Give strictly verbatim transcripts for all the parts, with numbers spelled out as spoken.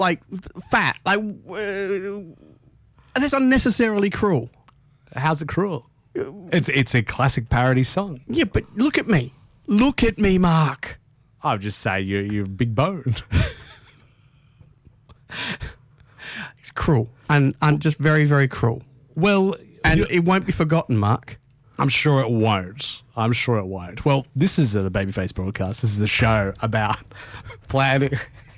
like fat. Like uh, that's unnecessarily cruel. How's it cruel? It's it's a classic parody song. Yeah, but look at me. Look at me, Mark. I'll just say you're, you're big boned. It's cruel and, and just very, very cruel. Well, and it won't be forgotten, Mark. I'm sure it won't. I'm sure it won't. Well, this is a Babyface broadcast. This is a show about planning.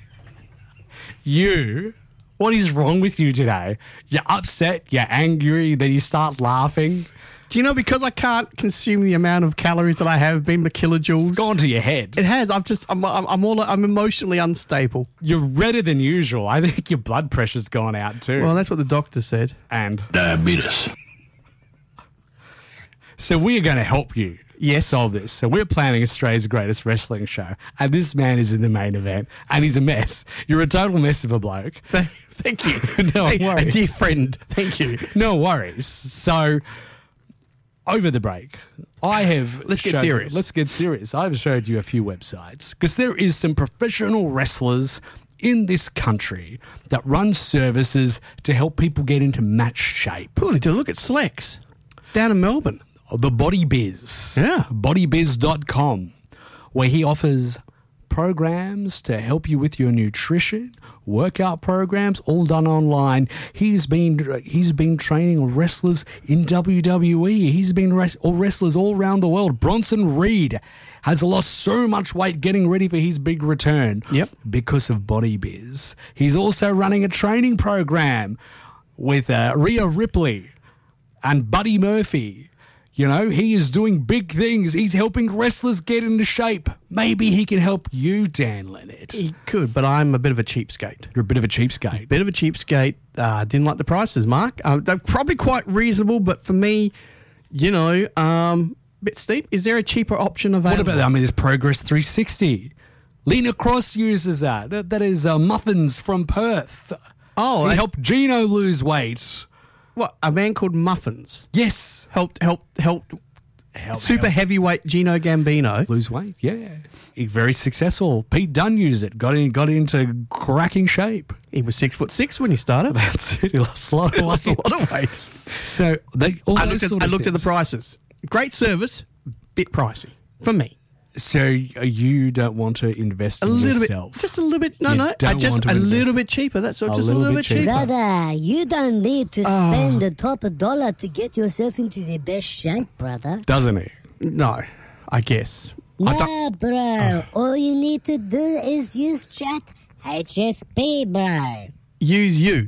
You, what is wrong with you today? You're upset, you're angry, then you start laughing. Do you know, because I can't consume the amount of calories that I have been per kilojoules. It's gone to your head. It has. I've just, I'm, I'm, I'm all, I'm emotionally unstable. You're redder than usual. I think your blood pressure's gone out too. Well, that's what the doctor said. And diabetes. So we are going to help you yes. solve this. So we're planning Australia's greatest wrestling show, and this man is in the main event, and he's a mess. You're a total mess of a bloke. Thank, thank you. No hey, worries. A dear friend. Thank you. No worries. So over the break, I have... Let's get showed, serious. Let's get serious. I've showed you a few websites, because there is some professional wrestlers in this country that run services to help people get into match shape. Really do. Look at Slex down in Melbourne. The Body Biz. Yeah. body biz dot com, where he offers programs to help you with your nutrition, workout programs, all done online. He's been he's been training wrestlers in W W E. He's been res- all wrestlers all around the world. Bronson Reed has lost so much weight getting ready for his big return. Yep. Because of Body Biz. He's also running a training program with uh, Rhea Ripley and Buddy Murphy. You know, he is doing big things. He's helping wrestlers get into shape. Maybe he can help you, Dan Leonard. He could, but I'm a bit of a cheapskate. You're a bit of a cheapskate. Bit of a cheapskate. Uh, didn't like the prices, Mark. Uh, they're probably quite reasonable, but for me, you know, um, a bit steep. Is there a cheaper option available? What about that? I mean, there's Progress three sixty. Lena Cross uses that. That, that is uh, Muffins from Perth. Oh, he I- helped Gino lose weight. What, a man called Muffins? Yes. Helped, helped, helped. Help, Super help. heavyweight Gino Gambino. Lose weight, yeah. He, very successful. Pete Dunne used it. Got in, got into cracking shape. He was six foot six when he started. That's it. He lost a lot of He weight. lost a lot of weight. So they. All I those looked, at, sort I of looked at the things. prices. Great service, bit pricey for me. So you don't want to invest A in little yourself? bit, just a little bit. No, You no, don't I just want to a invest. little bit cheaper. That's all. A Just a little little bit bit cheaper. cheaper. Brother, you don't need to Oh. spend the top dollar to get yourself into the best shape, brother. Doesn't he? No, I guess. I don't- Nah, bro. All you need to do is use Chat H S P, bro. Use you.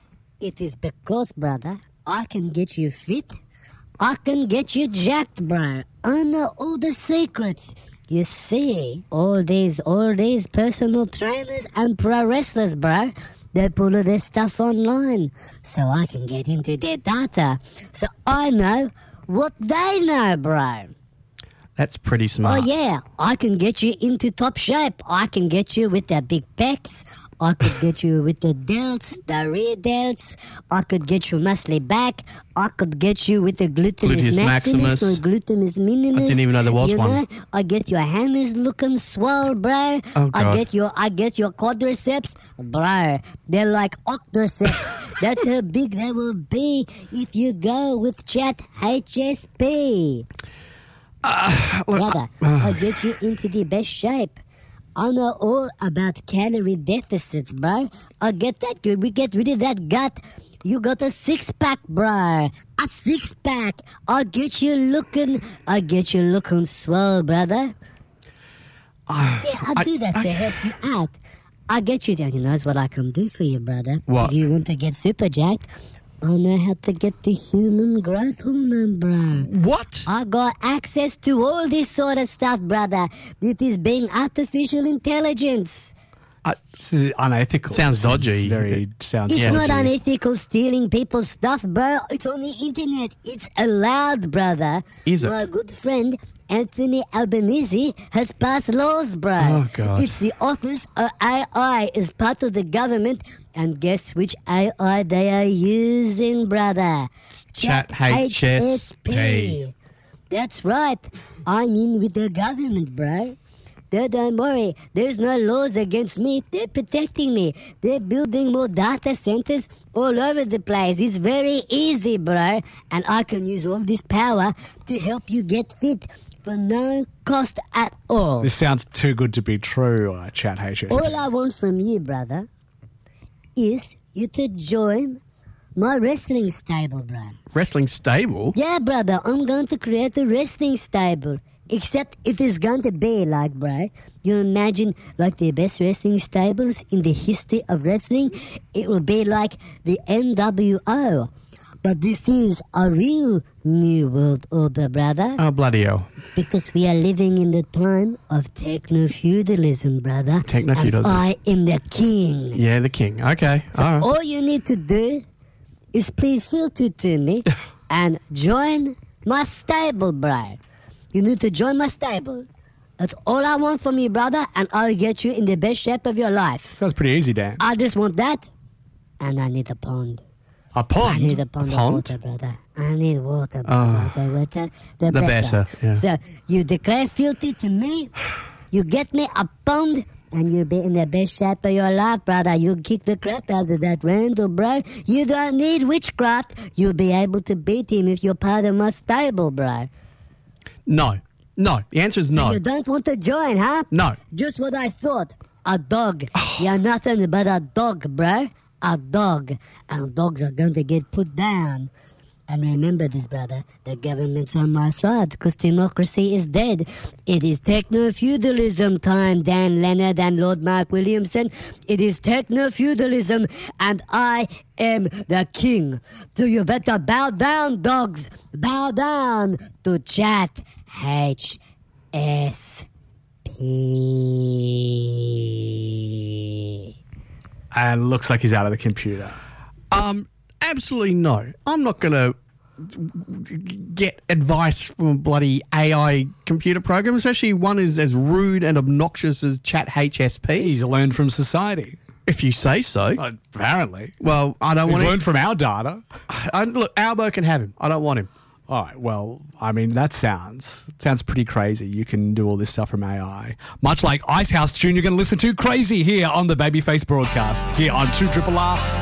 It is because, brother, I can get you fit. I can get you jacked, bro. I know all the secrets. You see, all these, all these personal trainers and pro wrestlers, bro, they put all their stuff online. So I can get into their data. So I know what they know, bro. That's pretty smart. Oh, yeah, I can get you into top shape. I can get you with the big pecs. I could get you with the delts, the rear delts. I could get you muscly back. I could get you with the gluteus, Gluteus maximus, maximus. or gluteus minimus. I didn't even know there was you one. Know? I get your hammers looking swell, bro. Oh, I God. get your, I get your quadriceps, bro. They're like octriceps. That's how big they will be if you go with Chat H S P. Uh, look, Brother, uh, I'll get you into the best shape. I know all about calorie deficits, bro. I'll get that good. We get rid of that gut. You got a six-pack, bro. A six-pack. I'll get you looking, I'll get you looking swell, brother. uh, Yeah, I'll I- do that I- to help you out. I'll get you there. You know what I can do for you, brother? What? If you want to get super jacked, I know how to get the human growth hormone, bro. what? I got access to all this sort of stuff, brother. It is being artificial intelligence. I, This is unethical. Sounds This is dodgy. Very sounds. It's Yeah. not dodgy. unethical stealing people's stuff, bro. It's on the internet. It's allowed, brother. Is it? My good friend, Anthony Albanese, has passed laws, bro. Oh, God. It's the Office of A I is part of the government. And guess which A I they are using, brother? Chat H S P. That's right. I'm in with the government, bro. Don't, don't worry. There's no laws against me. They're protecting me. They're building more data centers all over the place. It's very easy, bro. And I can use all this power to help you get fit for no cost at all. This sounds too good to be true, uh, Chat H S P. All I want from you, brother, is you to join my wrestling stable, bro. Wrestling stable? Yeah, brother, I'm going to create a wrestling stable. Except it is going to be like, bro, you imagine like the best wrestling stables in the history of wrestling? It will be like the N W O. But this is a real new world order, brother. Oh, bloody hell. Because we are living in the time of techno-feudalism, brother. Techno-feudalism. And I am the king. Yeah, the king. Okay. So all right. all you need to do is please filter to me and join my stable, bro. You need to join my stable. That's all I want from you, brother, and I'll get you in the best shape of your life. Sounds pretty easy, Dan. I just want that, and I need a pond. A pond? I need a pond, A of pond? water, brother. I need water, brother. the water, the, The better. better, yeah. So you declare filthy to me, you get me a pond, and you'll be in the best shape of your life, brother. You'll kick the crap out of that Randall, bro. You don't need witchcraft. You'll be able to beat him if you're part of my stable, bro. No. No. The answer is no. You don't want to join, huh? No. Just what I thought. A dog. You're nothing but a dog, bro. A dog. And dogs are going to get put down. And remember this, brother. The government's on my side because democracy is dead. It is techno-feudalism time, Dan Leonard and Lord Mark Williamson. It is techno-feudalism, and I am the king. So you better bow down, dogs. Bow down to Chat H S P. And looks like he's out of the computer. Um, absolutely no. I'm not going to get advice from a bloody A I computer program, especially one is as rude and obnoxious as Chat H S P. He's learned from society. If you say so. Apparently. Well, I don't He's want learned from our data. I, look, Albo can have him. I don't want him. All right, well, I mean, that sounds sounds pretty crazy. You can do all this stuff from A I. Much like Icehouse tune you're going to listen to, Crazy, here on the Babyface broadcast, here on two R R R